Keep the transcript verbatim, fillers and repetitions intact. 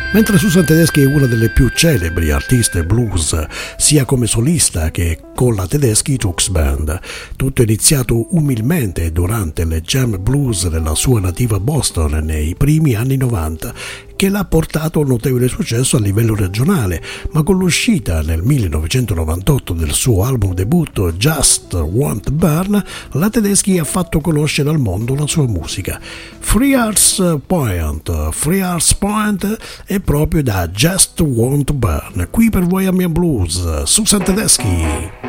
Mentre Susan Tedeschi è una delle più celebri artiste blues, sia come solista che con la Tedeschi Trucks Band. Tutto è iniziato umilmente durante le jam blues della sua nativa Boston nei primi anni novanta, che l'ha portato a un notevole successo a livello regionale, ma con l'uscita nel millenovecentonovantotto del suo album debutto Just Won't Burn, la Tedeschi ha fatto conoscere al mondo la sua musica. Three Hearts Point, Three Hearts Point è proprio da Just Won't Burn. Qui per voi Amiens Blues, Susan Tedeschi.